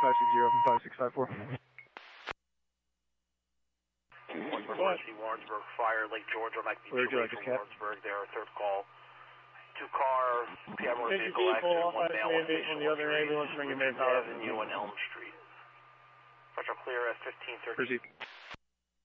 560 from 5654. Warrensburg Fire, Lake George, or Mike Beach away from Warrensburg. There, third call. 2-car PI motor vehicle accident, one male, one facial injury, Richards Avenue and Elm Street. Retro clear at 1513.